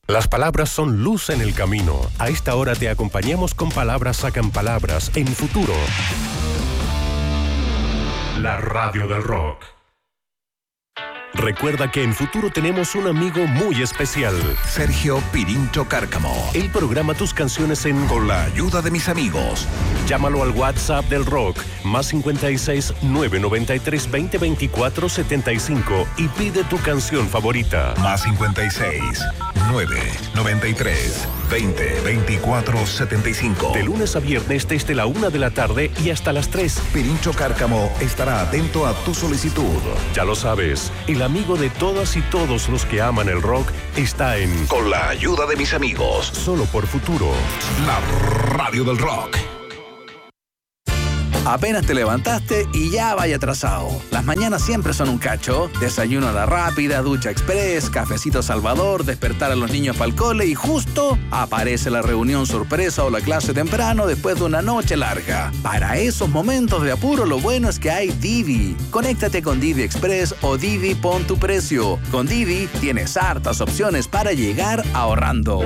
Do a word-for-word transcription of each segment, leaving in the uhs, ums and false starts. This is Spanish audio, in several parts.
Las palabras son luz en el camino. A esta hora te acompañamos con Palabras Sacan Palabras en Futuro. La radio del rock. Recuerda que en Futuro tenemos un amigo muy especial. Sergio Pirincho Cárcamo. Él programa tus canciones en Con la ayuda de mis amigos. Llámalo al WhatsApp del rock, más cincuenta y seis, nueve noventa y tres, veinte, veinticuatro, setenta y cinco y pide tu canción favorita. Más cincuenta y seis, nueve noventa y tres, veinte, veinticuatro, setenta y cinco. De lunes a viernes desde la una de la tarde y hasta las tres. Pirincho Cárcamo estará atento a tu solicitud. Ya lo sabes, el amigo de todas y todos los que aman el rock está en Con la ayuda de mis amigos. Solo por Futuro. La radio del rock. Apenas te levantaste y ya vaya atrasado. Las mañanas siempre son un cacho. Desayuno a la rápida, ducha express, cafecito Salvador, despertar a los niños para el cole y justo aparece la reunión sorpresa o la clase temprano después de una noche larga. Para esos momentos de apuro, lo bueno es que hay Didi. Conéctate con Didi Express o Didi Pon tu Precio. Con Didi tienes hartas opciones para llegar ahorrando.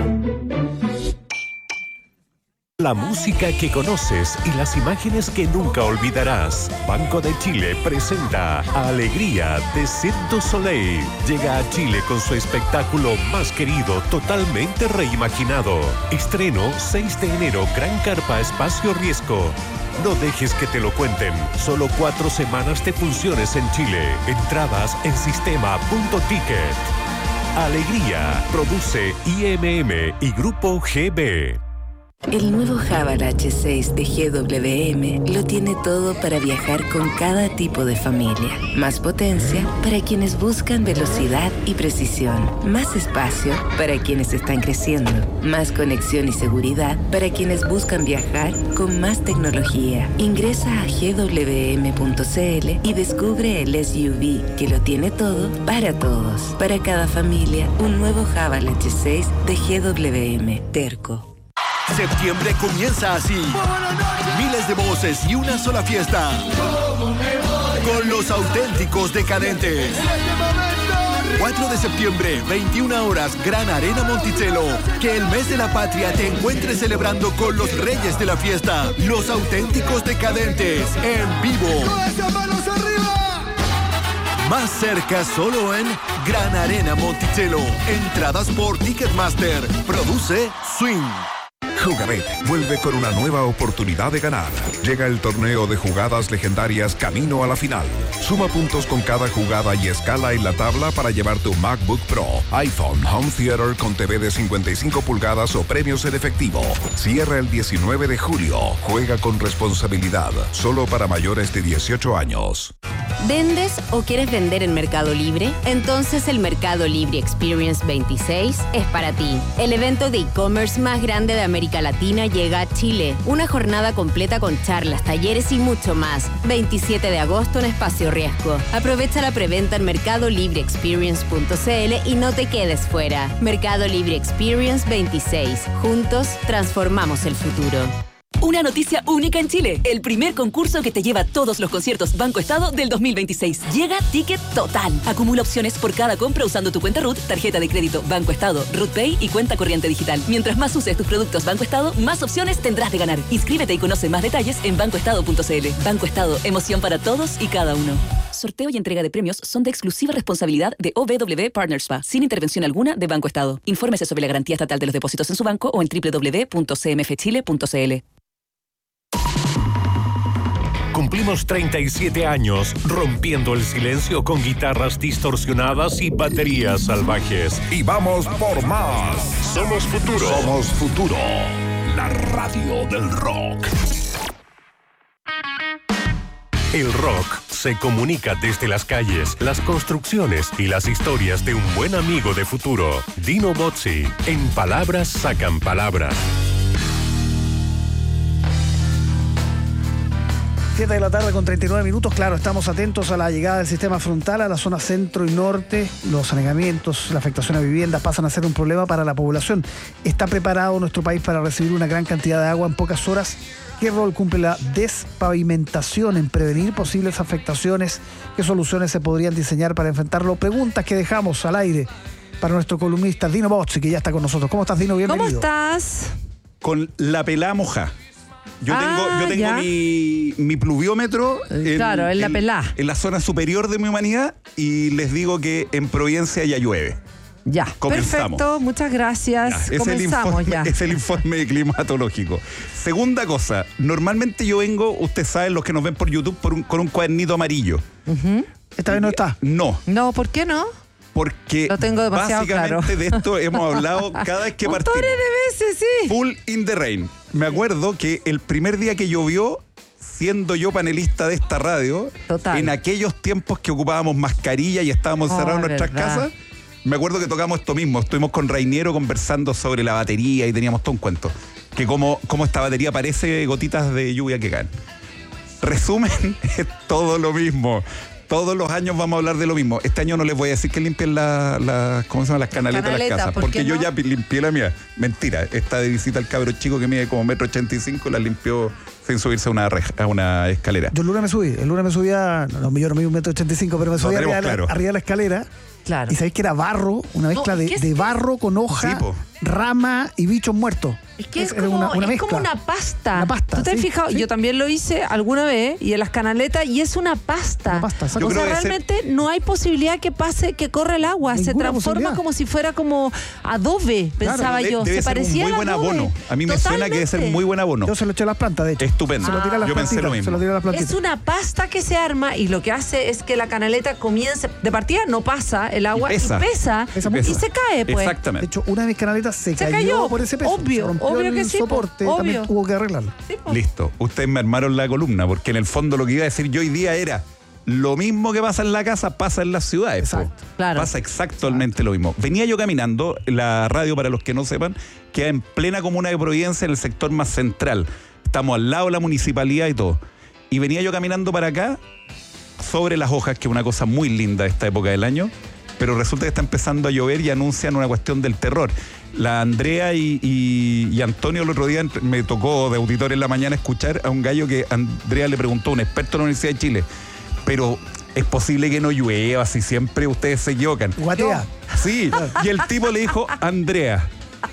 La música que conoces y las imágenes que nunca olvidarás. Banco de Chile presenta Alegría de Cirque du Soleil. Llega a Chile con su espectáculo más querido, totalmente reimaginado. Estreno seis de enero, Gran Carpa Espacio Riesgo. No dejes que te lo cuenten. Solo cuatro semanas de funciones en Chile. Entradas en sistema punto ticket. Alegría. Produce I M M y Grupo G B. El nuevo Haval H seis de G W M lo tiene todo para viajar con cada tipo de familia. Más potencia para quienes buscan velocidad y precisión. Más espacio para quienes están creciendo. Más conexión y seguridad para quienes buscan viajar con más tecnología. Ingresa a G W M punto C L y descubre el S U V que lo tiene todo para todos. Para cada familia, un nuevo Haval H seis de G W M. Terco. Septiembre comienza así. Miles de voces y una sola fiesta. Con los auténticos decadentes. cuatro de septiembre, veintiuna horas, Gran Arena Monticello. Que el mes de la patria te encuentres celebrando con los reyes de la fiesta. Los auténticos decadentes, en vivo. Más cerca solo en Gran Arena Monticello. Entradas por Ticketmaster. Produce Swing. Jugabet vuelve con una nueva oportunidad de ganar. Llega el torneo de jugadas legendarias camino a la final. Suma puntos con cada jugada y escala en la tabla para llevar tu MacBook Pro, iPhone, Home Theater con T V de cincuenta y cinco pulgadas o premios en efectivo. Cierra el diecinueve de julio. Juega con responsabilidad. Solo para mayores de dieciocho años. ¿Vendes o quieres vender en Mercado Libre? Entonces el Mercado Libre Experience veintiséis es para ti. El evento de e-commerce más grande de América Latina llega a Chile. Una jornada completa con charlas, talleres y mucho más. veintisiete de agosto en Espacio Riesgo. Aprovecha la preventa en mercado libre experience punto c l y no te quedes fuera. Mercado Libre Experience veintiséis. Juntos transformamos el futuro. Una noticia única en Chile. El primer concurso que te lleva todos los conciertos Banco Estado del dos mil veintiséis. Llega Ticket Total. Acumula opciones por cada compra usando tu cuenta R U T, tarjeta de crédito Banco Estado, R U T Pay y cuenta corriente digital. Mientras más uses tus productos Banco Estado, más opciones tendrás de ganar. Inscríbete y conoce más detalles en banco estado punto c l. Banco Estado, emoción para todos y cada uno. Sorteo y entrega de premios son de exclusiva responsabilidad de O B W Partners S P A, sin intervención alguna de Banco Estado. Infórmese sobre la garantía estatal de los depósitos en su banco o en doble u doble u doble u punto c m f chile punto c l. Cumplimos treinta y siete años rompiendo el silencio con guitarras distorsionadas y baterías salvajes. Y vamos por más. Somos Futuro. Somos Futuro. La radio del rock. El rock se comunica desde las calles, las construcciones y las historias de un buen amigo de Futuro. Dino Bozzi, en Palabras Sacan Palabras. siete de la tarde con treinta y nueve minutos. Claro, estamos atentos a la llegada del sistema frontal a la zona centro y norte. Los anegamientos, la afectación a viviendas pasan a ser un problema para la población. ¿Está preparado nuestro país para recibir una gran cantidad de agua en pocas horas? ¿Qué rol cumple la despavimentación en prevenir posibles afectaciones? ¿Qué soluciones se podrían diseñar para enfrentarlo? Preguntas que dejamos al aire para nuestro columnista Dino Bozzi, que ya está con nosotros. ¿Cómo estás, Dino? Bienvenido. ¿Cómo estás? Con la pelá moja. Yo Ah, tengo, yo tengo ya. mi, mi pluviómetro en, Claro, en la pelá. en la zona superior de mi humanidad y les digo que en Providencia ya llueve. Ya, Comenzamos. perfecto, muchas gracias. Ya, es, el Comenzamos informe, ya. es el informe climatológico. Segunda cosa, normalmente yo vengo, ustedes saben, los que nos ven por YouTube, por un- con un cuadernito amarillo. Ujú. Esta vez no está. No, No, ¿por qué no? porque Lo tengo demasiado básicamente claro. de esto hemos hablado cada vez que partimos. Montones de veces, sí. Full in the rain. Me acuerdo que el primer día que llovió, siendo yo panelista de esta radio, Total. en aquellos tiempos que ocupábamos mascarilla y estábamos Oh, encerrados en nuestras verdad. casas, me acuerdo que tocamos esto mismo. Estuvimos con Rainiero conversando sobre la batería y teníamos todo un cuento. Que cómo, cómo esta batería parece gotitas de lluvia que caen. Resumen, es todo lo mismo. Todos los años vamos a hablar de lo mismo. Este año no les voy a decir que limpien la, la- ¿cómo se llama? Las canaletas de las Canaleta, casas. ¿por Porque qué yo no? ya limpié la mía. Mentira. Está de visita el cabro chico que mide como metro ochenta y cinco, la limpió sin subirse a una, reja- a una escalera. Yo el lunes me subí. El lunes me subía, no, yo no mido un metro ochenta y cinco, pero me subí tenemos arriba, de la- claro. arriba de la escalera. Claro. Y sabéis que era barro, una mezcla No, de, ¿qué es? de barro con hoja, Sí, po. rama y bichos muertos. Es que es, era como, una, una es mezcla. como una pasta. Una pasta, ¿Tú te has sí, fijado? sí. Yo también lo hice alguna vez y en las canaletas y es una pasta. Una pasta, exacto. o Yo sea, creo que ese- realmente no hay posibilidad que pase, que corra el agua. Se Ninguna transforma posibilidad. como si fuera como adobe, pensaba De- yo. debe Se ser parecía un muy al buen adobe. abono. A mí me suena que debe ser muy buen abono. Yo se lo eché a las plantas, de hecho. Estupendo. Se lo tiré a las Yo pensé plantitas. lo mismo. Se lo tiré a las plantitas. Es una pasta que se arma y lo que hace es que la canaleta comience, de partida no pasa el agua Y y pesa. pesa, Pesa y mucho. se cae, pues. De Exactamente. hecho, una de mis canaletas se, Se cayó, cayó. por ese peso. Obvio, se rompió obvio el que sí, po. soporte, Obvio. también tuvo que arreglarlo. Sí, po. Listo. Ustedes me armaron la columna, porque en el fondo lo que iba a decir yo hoy día era lo mismo que pasa en la casa, pasa en las ciudades. po. Exacto. Claro. Pasa exactamente lo mismo. Venía yo caminando, la radio, para los que no sepan, queda en plena comuna de Providencia, en el sector más central. Estamos al lado de la municipalidad y todo. Y venía yo caminando para acá, sobre las hojas, que es una cosa muy linda esta época del año, pero resulta que está empezando a llover y anuncian una cuestión del terror. La Andrea y, y- y Antonio el otro día entre- me tocó de auditor en la mañana escuchar a un gallo que Andrea le preguntó, un experto de la Universidad de Chile, pero es posible que no llueva si siempre ustedes se equivocan. Guatea. Sí, y el tipo le dijo, Andrea,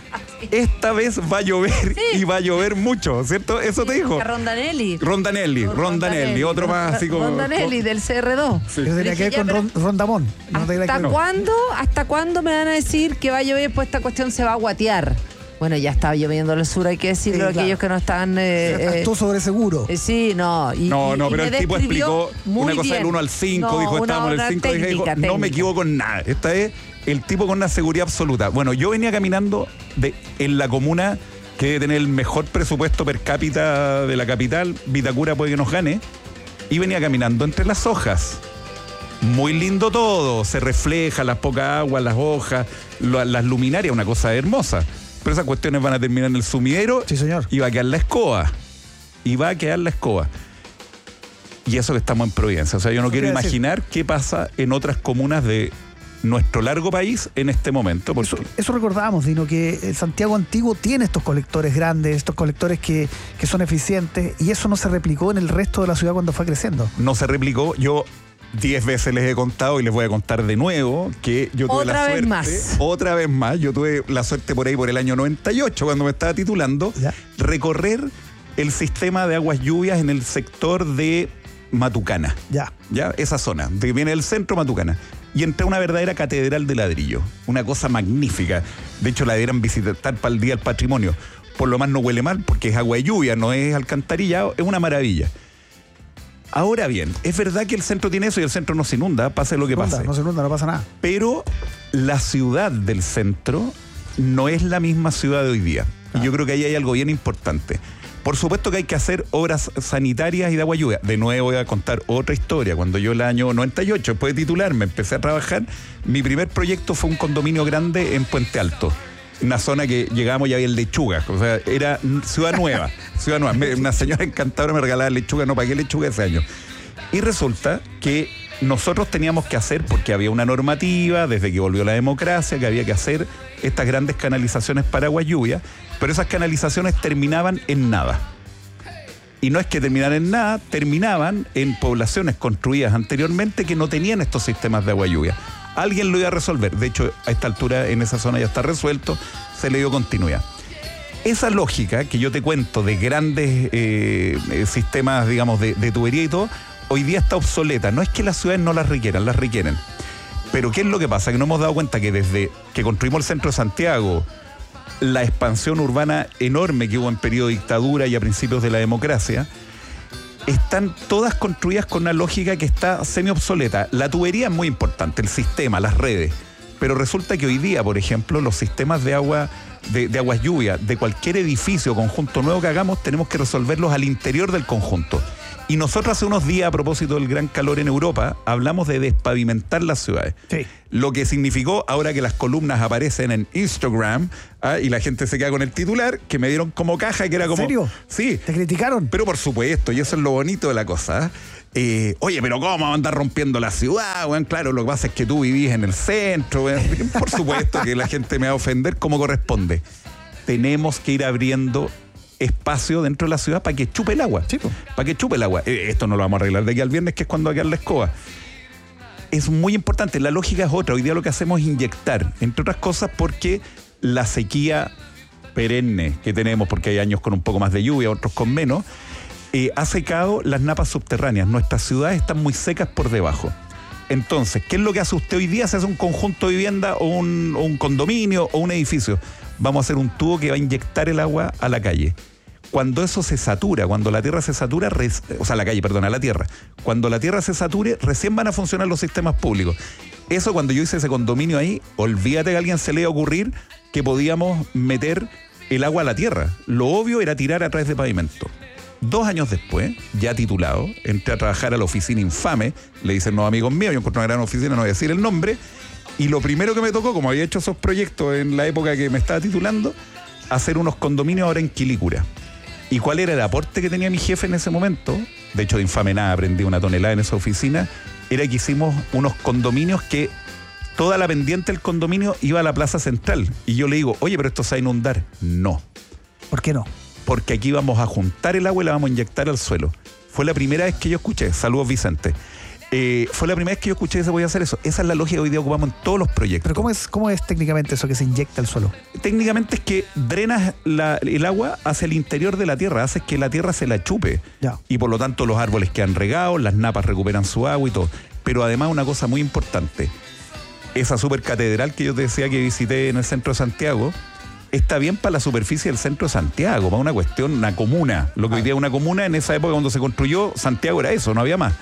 esta vez va a llover y va a llover mucho, ¿cierto? Eso te dijo. A Rondanelli. Rondanelli, Rondanelli, otro más así como... Rondanelli del C R dos. Yo tenía Dije, que ver ya, con pero- Ron- Rondamón. No tenía que ¿Hasta ver. cuándo, ¿Hasta cuándo me van a decir que va a llover? Pues esta cuestión se va a guatear. Bueno, ya estaba lloviendo en el sur, hay que decirlo, Sí, claro. aquellos que no están... eh, eh, Actúo sobre seguro. eh, sí, no. Y, No, y- no, y pero me el tipo describió explicó muy una cosa bien. del uno al cinco, No, dijo, una- estábamos en el una cinco, dije, dijo, técnica, no me técnica. equivoco en nada. Esta es el tipo con una seguridad absoluta. Bueno, yo venía caminando de, en la comuna que debe tener el mejor presupuesto per cápita de la capital, Vitacura puede que nos gane, y venía caminando entre las hojas. Muy lindo todo, se refleja las poca agua, las hojas, lo- las luminarias, una cosa hermosa. Pero esas cuestiones van a terminar en el sumidero. Sí, señor. Y va a quedar la escoba. Y va a quedar la escoba. Y eso que estamos en Providencia. O sea, yo no Eso quiero te iba a decir. imaginar qué pasa en otras comunas de nuestro largo país en este momento. Porque Eso, eso recordábamos, Dino, que el Santiago antiguo tiene estos colectores grandes, estos colectores que, que son eficientes, y eso no se replicó en el resto de la ciudad cuando fue creciendo. no se replicó. Yo diez veces les he contado y les voy a contar de nuevo que yo tuve Otra la vez suerte. más. Otra vez más. Yo tuve la suerte por ahí por el año noventa y ocho, cuando me estaba titulando, Ya. recorrer el sistema de aguas lluvias en el sector de Matucana. Ya. ¿Ya? Esa zona, de que viene del centro Matucana. Y entré a una verdadera catedral de ladrillo. Una cosa magnífica. De hecho, la debieran visitar para el Día del Patrimonio. Por lo más no huele mal, porque es agua de lluvia, no es alcantarillado, es una maravilla. Ahora bien, es verdad que el centro tiene eso y el centro no se inunda, pase lo que Inunda, pase. no se inunda, no pasa nada. Pero la ciudad del centro no es la misma ciudad de hoy día. Y yo creo que ahí hay algo bien importante. Por supuesto que hay que hacer obras sanitarias y de agua lluvia. De nuevo voy a contar otra historia. Cuando yo el año noventa y ocho, después de titularme, empecé a trabajar, mi primer proyecto fue un condominio grande en Puente Alto. Una zona que llegábamos y había lechugas. O sea, era ciudad nueva. Ciudad nueva. Me- una señora encantadora me regalaba lechuga, no pagué lechuga ese año. Y resulta que nosotros teníamos que hacer, porque había una normativa desde que volvió la democracia, que había que hacer estas grandes canalizaciones para agua lluvia, pero esas canalizaciones terminaban en nada. Y no es que terminaran en nada, terminaban en poblaciones construidas anteriormente que no tenían estos sistemas de agua lluvia. alguien lo iba a resolver. De hecho, a esta altura en esa zona ya está resuelto, se le dio continuidad. Esa lógica que yo te cuento de grandes eh, sistemas, digamos, de, de tubería y todo, hoy día está obsoleta. No es que las ciudades no las requieran, las requieren. Pero ¿qué es lo que pasa? Que nos hemos dado cuenta que desde que construimos el centro de Santiago, la expansión urbana enorme que hubo en periodo de dictadura y a principios de la democracia, están todas construidas con una lógica que está semi-obsoleta. La tubería es muy importante, el sistema, las redes. Pero resulta que hoy día, por ejemplo, los sistemas de agua, de, de aguas lluvias, de cualquier edificio o conjunto nuevo que hagamos, tenemos que resolverlos al interior del conjunto. Y nosotros hace unos días, a propósito del gran calor en Europa, hablamos de despavimentar las ciudades. Sí. Lo que significó, ahora que las columnas aparecen en Instagram, ¿ah? Y la gente se queda con el titular, que me dieron como caja, que era como... ¿En serio? Sí. ¿Te criticaron? Pero por supuesto, y eso es lo bonito de la cosa. ¿eh? Eh, oye, pero ¿cómo vamos a andar rompiendo la ciudad? Bueno, claro, lo que pasa es que tú vivís en el centro. Bueno, por supuesto que la gente me va a ofender como corresponde. Tenemos que ir abriendo espacio dentro de la ciudad para que chupe el agua. Sí, pues. Para que chupe el agua. Eh, esto no lo vamos a arreglar de aquí al viernes, que es cuando va a quedar la escoba. Es muy importante. La lógica es otra. Hoy día lo que hacemos es inyectar, entre otras cosas, porque la sequía perenne que tenemos, porque hay años con un poco más de lluvia, otros con menos, eh, ha secado las napas subterráneas. Nuestras ciudades están muy secas por debajo. Entonces, ¿qué es lo que hace usted hoy día? Se hace un conjunto de vivienda o un, o un condominio o un edificio. Vamos a hacer un tubo que va a inyectar el agua a la calle. Cuando eso se satura, cuando la tierra se satura, res, o sea, la calle, perdón, a la tierra. Cuando la tierra se sature, recién van a funcionar los sistemas públicos. Eso, cuando yo hice ese condominio ahí, olvídate que a alguien se le iba a ocurrir que podíamos meter el agua a la tierra. Lo obvio era tirar a través de pavimento. Dos años después, ya titulado, entré a trabajar a la oficina infame, le dicen los amigos míos, yo encontré una gran oficina, no voy a decir el nombre, y lo primero que me tocó, como había hecho esos proyectos en la época que me estaba titulando, hacer unos condominios ahora en Quilicura. ¿Y cuál era el aporte que tenía mi jefe en ese momento? De hecho, de infame nada, aprendí una tonelada en esa oficina. Era que hicimos unos condominios que toda la pendiente del condominio iba a la plaza central. Y yo le digo, oye, pero esto se va a inundar. No. ¿Por qué no? Porque aquí vamos a juntar el agua y la vamos a inyectar al suelo. Fue la primera vez que yo escuché. Saludos, Vicente. Eh, fue la primera vez que yo escuché que se podía hacer eso. Esa es la lógica que hoy día ocupamos en todos los proyectos. ¿Pero cómo es, cómo es técnicamente eso que se inyecta al suelo? Técnicamente es que drenas la, el agua hacia el interior de la tierra, haces que la tierra se la chupe. Ya. Y por lo tanto los árboles quedan regados, las napas recuperan su agua y todo. Pero además una cosa muy importante, esa supercatedral que yo te decía que visité en el centro de Santiago, está bien para la superficie del centro de Santiago, para una cuestión, una comuna. Lo que ah. hoy día es una comuna, en esa época cuando se construyó, Santiago era eso, no había más.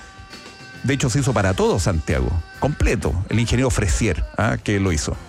De hecho, se hizo para todo Santiago, completo. El ingeniero Fresier, ¿ah? que lo hizo.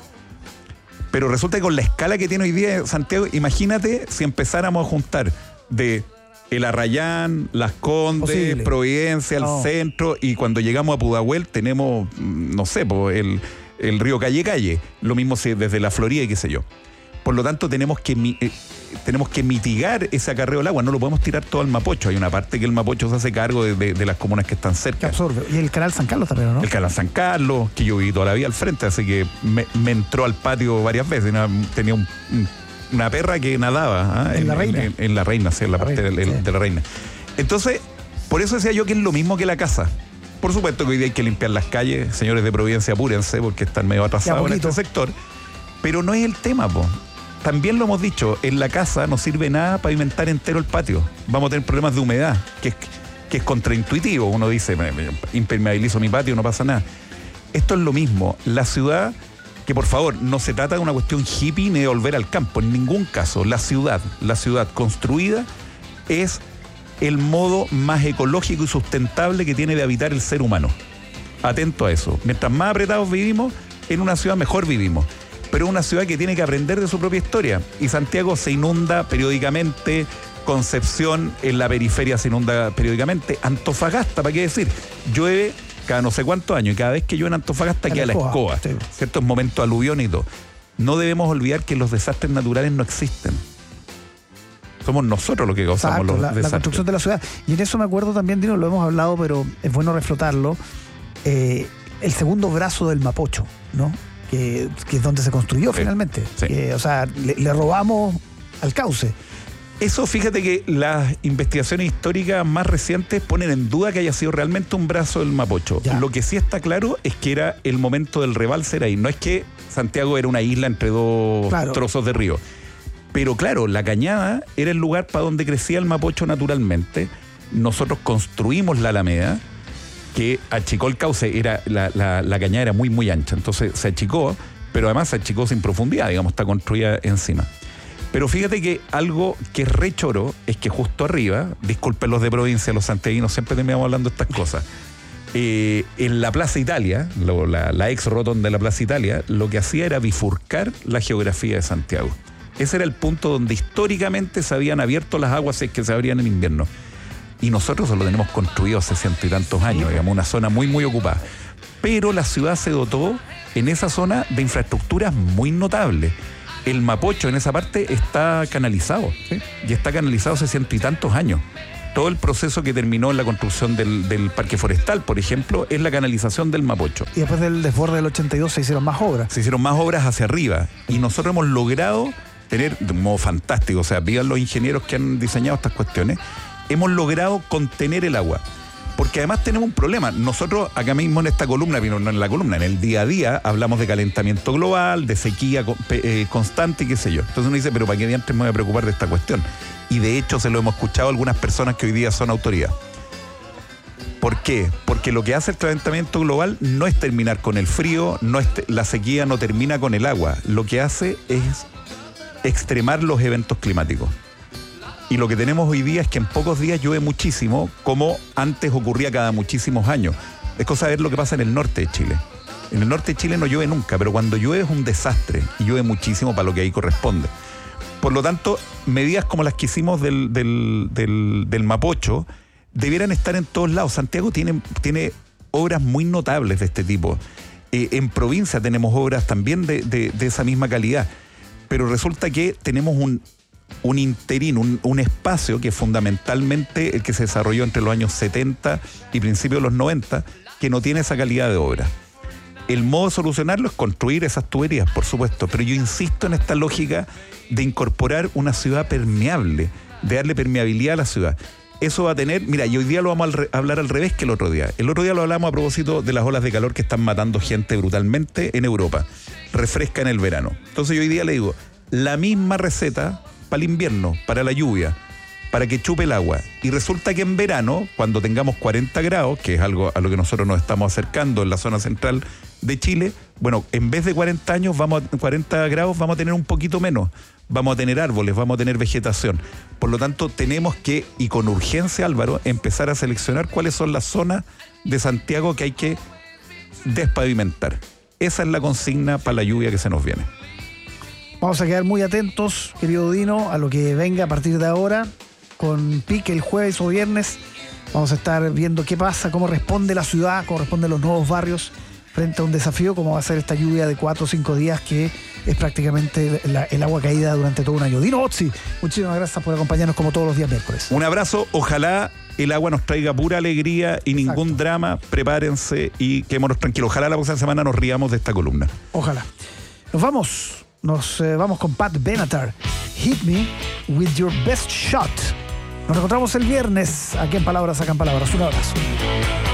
Pero resulta que con la escala que tiene hoy día Santiago, imagínate si empezáramos a juntar de el Arrayán, Las Condes, Posible. Providencia, el no. centro, y cuando llegamos a Pudahuel tenemos, no sé, el, el río Calle Calle. Lo mismo desde la Florida y qué sé yo. Por lo tanto, tenemos que, eh, tenemos que mitigar ese acarreo del agua. No lo podemos tirar todo al Mapocho. Hay una parte que el Mapocho se hace cargo de, de, de las comunas que están cerca. Que absorbe. Y el canal San Carlos también, ¿no? El canal San Carlos, que yo viví toda la vida al frente, así que me, me entró al patio varias veces. Tenía un, un, una perra que nadaba. ¿eh? ¿En, en la Reina? En, en la Reina, sí, en la, la parte reina, de, sí. de la Reina. Entonces, por eso decía yo que es lo mismo que la casa. Por supuesto que hoy día hay que limpiar las calles. Señores de Providencia, apúrense, porque están medio atrasados en este sector. Pero no es el tema, po. También lo hemos dicho, en la casa no sirve nada pavimentar entero el patio. Vamos a tener problemas de humedad, que es, que es contraintuitivo. Uno dice, impermeabilizo mi patio, no pasa nada. Esto es lo mismo. La ciudad, que por favor, no se trata de una cuestión hippie ni de volver al campo, en ningún caso. La ciudad, la ciudad construida es el modo más ecológico y sustentable que tiene de habitar el ser humano. Atento a eso. Mientras más apretados vivimos, en una ciudad mejor vivimos. Pero es una ciudad que tiene que aprender de su propia historia. Y Santiago se inunda periódicamente, Concepción en la periferia se inunda periódicamente, Antofagasta, ¿para qué decir? Llueve cada no sé cuántos años y cada vez que llueve en Antofagasta queda la escoba, sí. ¿Cierto? Es momento aluvión y todo. No debemos olvidar que los desastres naturales no existen. Somos nosotros los que causamos Exacto, los la, desastres. La construcción de la ciudad. Y en eso me acuerdo también, Dino, lo hemos hablado, pero es bueno reflotarlo, eh, el segundo brazo del Mapocho, ¿no? Que, que es donde se construyó sí, finalmente. Sí. Que, o sea, le, le robamos al cauce. Eso, fíjate que las investigaciones históricas más recientes ponen en duda que haya sido realmente un brazo del Mapocho. Ya. Lo que sí está claro es que era el momento del rebalse era ahí. No es que Santiago era una isla entre dos claro. trozos de río. Pero claro, la Cañada era el lugar para donde crecía el Mapocho naturalmente. Nosotros construimos la Alameda, que achicó el cauce. Era, la, la, la Cañada era muy, muy ancha. Entonces se achicó, pero además se achicó sin profundidad, digamos, está construida encima. Pero fíjate que algo que es re choro es que justo arriba, disculpen los de provincia, los santiaguinos, siempre terminamos hablando de estas cosas, eh, en la Plaza Italia, lo, la, la ex rotonda de la Plaza Italia, lo que hacía era bifurcar la geografía de Santiago. Ese era el punto donde históricamente se habían abierto las aguas que se abrían en invierno. Y nosotros lo tenemos construido hace ciento y tantos años, digamos, una zona muy, muy ocupada. Pero la ciudad se dotó en esa zona de infraestructuras muy notables. El Mapocho en esa parte está canalizado, ¿sí? Y está canalizado hace ciento y tantos años. Todo el proceso que terminó en la construcción del, del parque forestal, por ejemplo, es la canalización del Mapocho. Y después del desborde del ochenta y dos se hicieron más obras. Se hicieron más obras hacia arriba. Y nosotros hemos logrado tener, de un modo fantástico, o sea, vivan los ingenieros que han diseñado estas cuestiones, hemos logrado contener el agua. Porque además tenemos un problema. Nosotros acá mismo en esta columna, no en la columna, en el día a día, hablamos de calentamiento global, de sequía eh, constante y qué sé yo. Entonces uno dice, pero ¿para qué diantres me voy a preocupar de esta cuestión? Y de hecho se lo hemos escuchado a algunas personas que hoy día son autoridad. ¿Por qué? Porque lo que hace el calentamiento global no es terminar con el frío, no es la sequía no termina con el agua. Lo que hace es extremar los eventos climáticos. Y lo que tenemos hoy día es que en pocos días llueve muchísimo, como antes ocurría cada muchísimos años. Es cosa de ver lo que pasa en el norte de Chile. En el norte de Chile no llueve nunca, pero cuando llueve es un desastre y llueve muchísimo para lo que ahí corresponde. Por lo tanto, medidas como las que hicimos del, del, del, del Mapocho debieran estar en todos lados. Santiago tiene, tiene obras muy notables de este tipo. Eh, en provincia tenemos obras también de, de, de esa misma calidad. Pero resulta que tenemos un... un interín, un, un espacio que fundamentalmente el que se desarrolló entre los años setenta y principios de los noventa, que no tiene esa calidad de obra. El modo de solucionarlo es construir esas tuberías, por supuesto, pero yo insisto en esta lógica de incorporar una ciudad permeable, de darle permeabilidad a la ciudad. Eso va a tener, mira, y hoy día lo vamos a, re, a hablar al revés que el otro día. El otro día lo hablamos a propósito de las olas de calor que están matando gente brutalmente en Europa. Refresca en el verano. Entonces yo hoy día le digo, la misma receta para el invierno, para la lluvia, para que chupe el agua. Y resulta que en verano, cuando tengamos cuarenta grados, que es algo a lo que nosotros nos estamos acercando en la zona central de Chile, bueno, en vez de cuarenta años, vamos a, cuarenta grados, vamos a tener un poquito menos. Vamos a tener árboles, vamos a tener vegetación. Por lo tanto, tenemos que, y con urgencia, Álvaro, empezar a seleccionar cuáles son las zonas de Santiago que hay que despavimentar. Esa es la consigna para la lluvia que se nos viene. Vamos a quedar muy atentos, querido Dino, a lo que venga a partir de ahora, con pique el jueves o viernes. Vamos a estar viendo qué pasa, cómo responde la ciudad, cómo responden los nuevos barrios frente a un desafío, como va a ser esta lluvia de cuatro o cinco días, que es prácticamente la, el agua caída durante todo un año. Dino Bozzi, muchísimas gracias por acompañarnos como todos los días miércoles. Un abrazo, ojalá el agua nos traiga pura alegría y ningún Exacto. drama. Prepárense y quedémonos tranquilos. Ojalá la próxima semana nos riamos de esta columna. Ojalá. Nos vamos. Nos eh, vamos con Pat Benatar. Hit me with your best shot. Nos encontramos el viernes aquí en Palabras Sacan Palabras. Un abrazo.